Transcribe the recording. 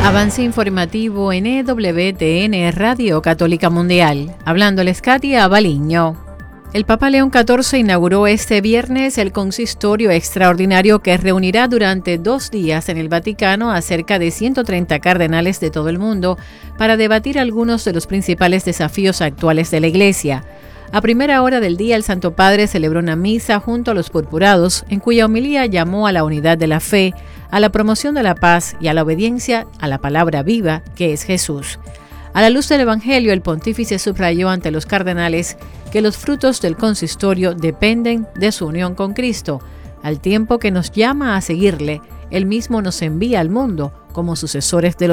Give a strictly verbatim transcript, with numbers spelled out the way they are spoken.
Avance informativo en E W T N Radio Católica Mundial. Hablándoles Katia Baliño. El Papa León catorce inauguró este viernes el consistorio extraordinario que reunirá durante dos días en el Vaticano a cerca de ciento treinta cardenales de todo el mundo para debatir algunos de los principales desafíos actuales de la Iglesia. A primera hora del día, el Santo Padre celebró una misa junto a los purpurados, en cuya homilía llamó a la unidad de la fe, a la promoción de la paz y a la obediencia a la palabra viva, que es Jesús. A la luz del Evangelio, el pontífice subrayó ante los cardenales que los frutos del consistorio dependen de su unión con Cristo. Al tiempo que nos llama a seguirle, Él mismo nos envía al mundo como sucesores de los